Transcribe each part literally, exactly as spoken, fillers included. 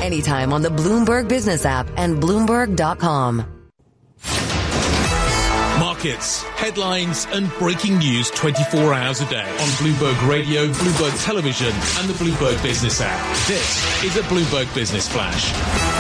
anytime on the Bloomberg Business app and Bloomberg dot com. Markets, headlines and breaking news twenty-four hours a day on Bloomberg Radio, Bloomberg Television and the Bloomberg Business app. This is a Bloomberg Business Flash.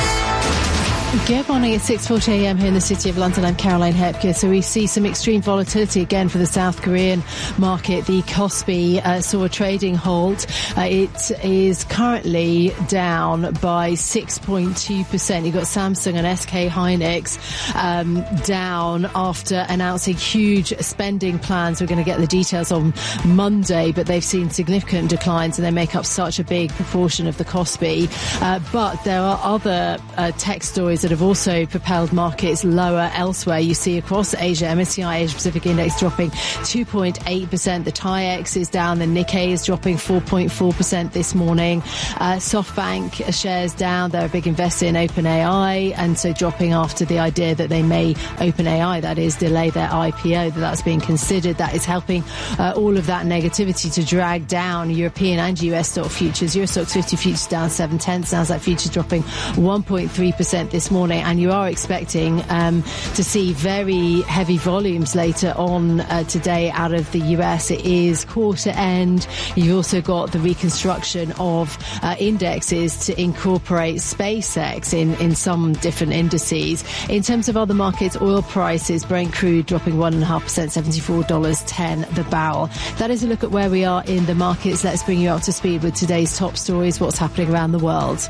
Good morning. It's six forty a.m. here in the City of London. I'm Caroline Hepker. So we see some extreme volatility again for the South Korean market. The Kospi uh, saw a trading halt. Uh, it is currently down by six point two percent. You've got Samsung and S K Hynix um, down after announcing huge spending plans. We're going to get the details on Monday, but they've seen significant declines and they make up such a big proportion of the Kospi. Uh, but there are other uh, tech stories that have also propelled markets lower elsewhere. You see across Asia, M S C I Asia Pacific Index dropping two point eight percent. The T I E X is down. The Nikkei is dropping four point four percent this morning. Uh, SoftBank shares down. They're a big investor in OpenAI, and so dropping after the idea that they may, OpenAI that is, delay their I P O, that that's being considered. That is helping uh, all of that negativity to drag down European and U S stock futures. Euro Stoxx fifty futures down seven tenths. Nasdaq futures dropping one point three percent this morning, and you are expecting um, to see very heavy volumes later on uh, today out of the U S. It is quarter end. You've also got the reconstruction of uh, indexes to incorporate SpaceX in, in some different indices. In terms of other markets, oil prices, Brent crude dropping one point five percent, seventy-four dollars ten the barrel. That is a look at where we are in the markets. Let's bring you up to speed with today's top stories, what's happening around the world.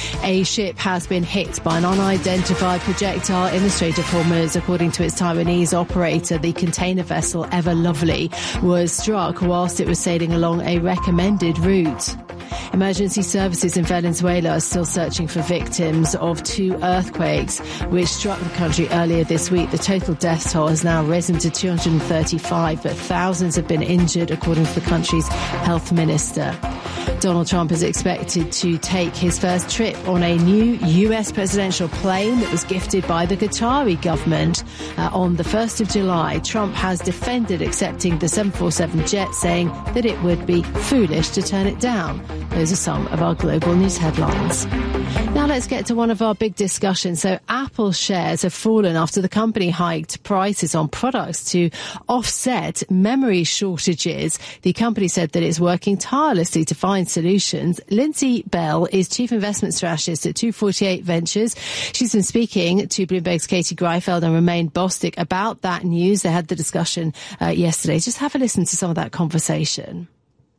A ship has been hit by an unidentified projectile in the Strait of Hormuz. According to its Taiwanese operator, the container vessel Ever Lovely was struck whilst it was sailing along a recommended route. Emergency services in Venezuela are still searching for victims of two earthquakes which struck the country earlier this week. The total death toll has now risen to two hundred thirty-five, but thousands have been injured, according to the country's health minister. Donald Trump is expected to take his first trip on a new U S presidential plane that was gifted by the Qatari government uh, on the first of July. Trump has defended accepting the seven forty-seven jet, saying that it would be foolish to turn it down. Those are some of our global news headlines. Now let's get to one of our big discussions. So Apple shares have fallen after the company hiked prices on products to offset memory shortages. The company said that it's working tirelessly to find solutions. Lindsay Bell is Chief Investment Strategist at two forty-eight Ventures. She's been speaking to Bloomberg's Katie Greifeld and Romain Bostick about that news. They had the discussion uh, yesterday. Just have a listen to some of that conversation.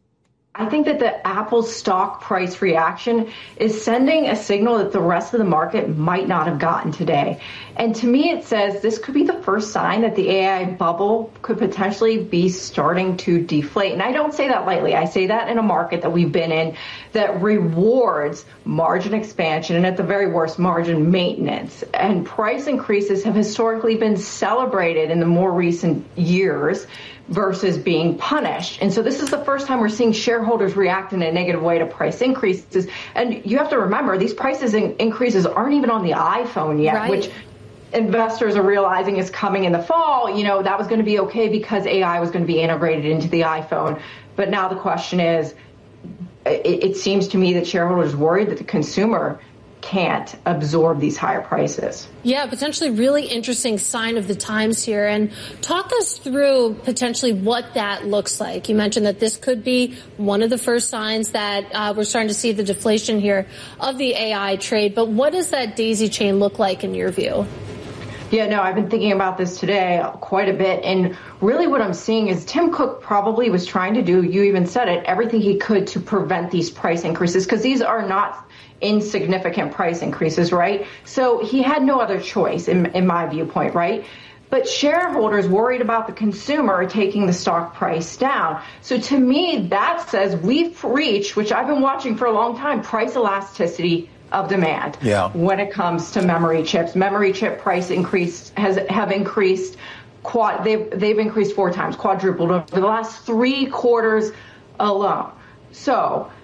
I think that the Apple stock price reaction is sending a signal that the rest of the market might not have gotten today. And to me, it says this could be the first sign that the A I bubble could potentially be starting to deflate. And I don't say that lightly. I say that in a market that we've been in that rewards margin expansion and at the very worst, margin maintenance. And price increases have historically been celebrated in the more recent years versus being punished. And so this is the first time we're seeing shareholders react in a negative way to price increases. And you have to remember, these prices in- increases aren't even on the iPhone yet, right, which investors are realizing is coming in the fall. You know, that was going to be okay because A I was going to be integrated into the iPhone. But now the question is, it, it seems to me that shareholders are worried that the consumer can't absorb these higher prices. Yeah, potentially really interesting sign of the times here. And talk us through potentially what that looks like. You mentioned that this could be one of the first signs that uh, we're starting to see the deflation here of the A I trade. But what does that daisy chain look like in your view? Yeah, no, I've been thinking about this today quite a bit. And really what I'm seeing is Tim Cook probably was trying to do, you even said it, everything he could to prevent these price increases, because these are not insignificant price increases, right? So he had no other choice in, in my viewpoint, right? But shareholders worried about the consumer taking the stock price down. So to me, that says we've reached, which I've been watching for a long time, price elasticity of demand. Yeah. When it comes to memory chips. Memory chip price increase has have increased quad they've they've increased four times, quadrupled over the last three quarters alone. So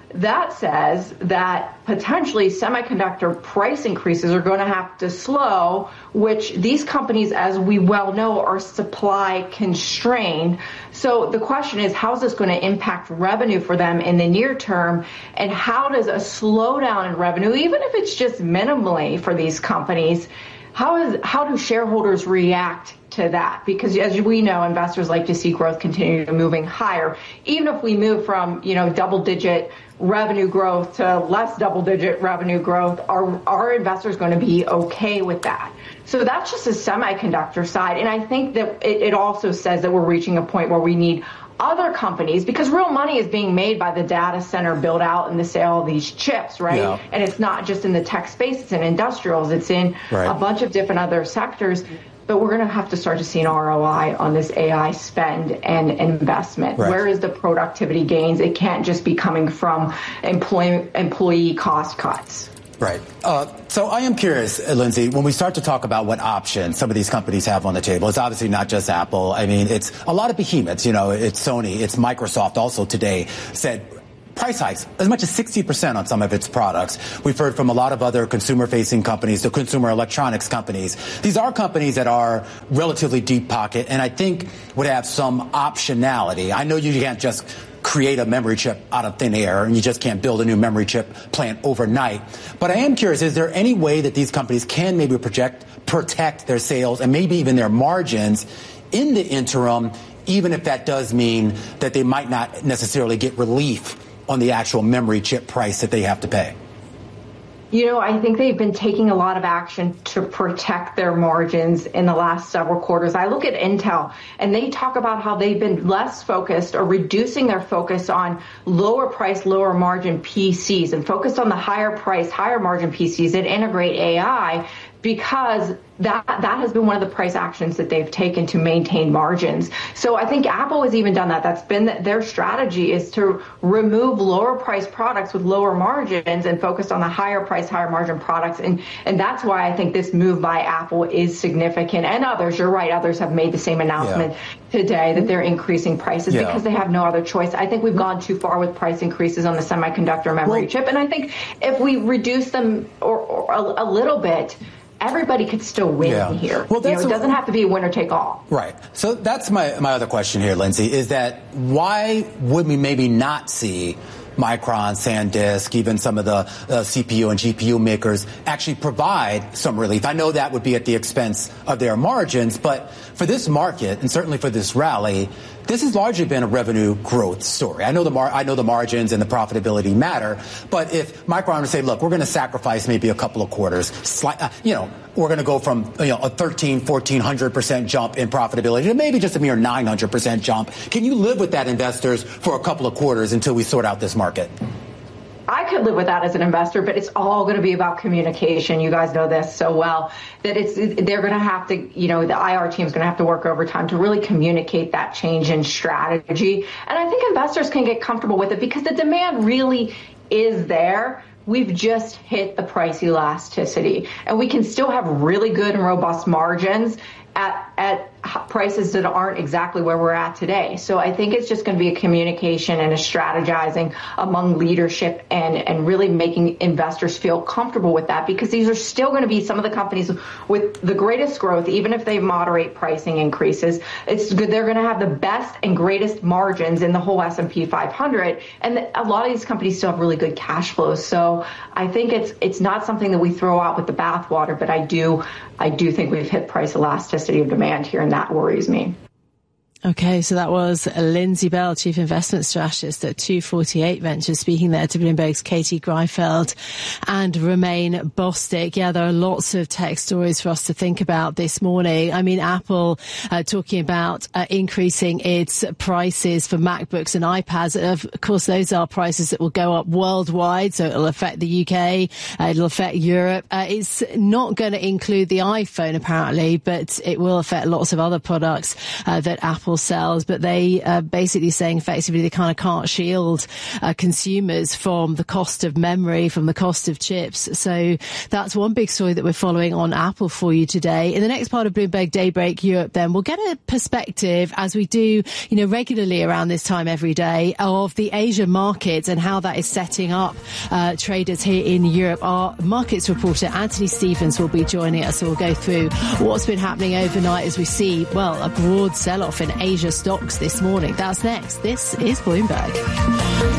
that says that potentially semiconductor price increases are going to have to slow, which these companies, as we well know, are supply constrained. So the question is, how is this going to impact revenue for them in the near term? And how does a slowdown in revenue, even if it's just minimally for these companies, how is how do shareholders react to that? Because as we know, investors like to see growth continue moving higher. Even if we move from, you know, double digit revenue growth to less double digit revenue growth, are our investors going to be okay with that? So that's just a semiconductor side. And I think that it, it also says that we're reaching a point where we need other companies, because real money is being made by the data center build out and the sale of these chips, right? Yeah. And it's not just in the tech space, it's in industrials, it's in right. a bunch of different other sectors. But we're going to have to start to see an R O I on this A I spend and investment. Right. Where is the productivity gains? It can't just be coming from employee, employee cost cuts. Right. Uh, so I am curious, Lindsay, when we start to talk about what options some of these companies have on the table, it's obviously not just Apple. I mean, it's a lot of behemoths. You know, it's Sony, it's Microsoft also today said price hikes, as much as sixty percent on some of its products. We've heard from a lot of other consumer-facing companies, the consumer electronics companies. These are companies that are relatively deep pocket and I think would have some optionality. I know you can't just create a memory chip out of thin air and you just can't build a new memory chip plant overnight. But I am curious, is there any way that these companies can maybe project, protect their sales and maybe even their margins in the interim, even if that does mean that they might not necessarily get relief on the actual memory chip price that they have to pay? You know, I think they've been taking a lot of action to protect their margins in the last several quarters. I look at Intel and they talk about how they've been less focused or reducing their focus on lower price, lower margin P Cs and focused on the higher price, higher margin P Cs that integrate A I, because that that has been one of the price actions that they've taken to maintain margins. So I think Apple has even done that. That's been their strategy, is to remove lower price products with lower margins and focus on the higher price, higher margin products. And, and that's why I think this move by Apple is significant. And others, you're right, others have made the same announcement yeah. today that they're increasing prices yeah. because they have no other choice. I think we've gone too far with price increases on the semiconductor memory well, chip. And I think if we reduce them or, or a, a little bit, everybody could still win yeah. here. Well, that's you know, it doesn't have to be a winner take all. Right. So that's my, my other question here, Lindsay, is that why would we maybe not see Micron, SanDisk, even some of the uh, C P U and G P U makers actually provide some relief? I know that would be at the expense of their margins, but for this market and certainly for this rally, this has largely been a revenue growth story. I know the mar- I know the margins and the profitability matter, but if Micron would say, look, we're going to sacrifice maybe a couple of quarters, sli- uh, you know, we're going to go from you know a thirteen, fourteen hundred percent jump in profitability to maybe just a mere nine hundred percent jump. Can you live with that, investors, for a couple of quarters until we sort out this market? I could live with that as an investor, but it's all going to be about communication. You guys know this so well, that it's they're going to have to, you know, the I R team is going to have to work overtime to really communicate that change in strategy. And I think investors can get comfortable with it because the demand really is there. We've just hit the price elasticity, and we can still have really good and robust margins at at prices that aren't exactly where we're at today. So I think it's just going to be a communication and a strategizing among leadership and, and really making investors feel comfortable with that, because these are still going to be some of the companies with the greatest growth, even if they moderate pricing increases. It's good. They're going to have the best and greatest margins in the whole S and P five hundred. And a lot of these companies still have really good cash flows. So I think it's it's not something that we throw out with the bathwater, but I do I do think we've hit price elasticity of demand here, and that worries me. Okay, so that was Lindsay Bell, Chief Investment Strategist at two forty-eight Ventures, speaking there to Bloomberg's Katie Greifeld and Romain Bostick. Yeah, there are lots of tech stories for us to think about this morning. I mean, Apple uh, talking about uh, increasing its prices for MacBooks and iPads. Of course, those are prices that will go up worldwide, so it'll affect the U K, uh, it'll affect Europe. Uh, it's not going to include the iPhone, apparently, but it will affect lots of other products uh, that Apple additional sales, but they are basically saying effectively they kind of can't shield uh, consumers from the cost of memory, from the cost of chips. So that's one big story that we're following on Apple for you today. In the next part of Bloomberg Daybreak Europe, then we'll get a perspective, as we do, you know, regularly around this time every day, of the Asia markets and how that is setting up uh, traders here in Europe. Our markets reporter Anthony Stevens will be joining us, so we'll go through what's been happening overnight as we see, well, a broad sell-off in Asia stocks this morning. That's next. This is Bloomberg.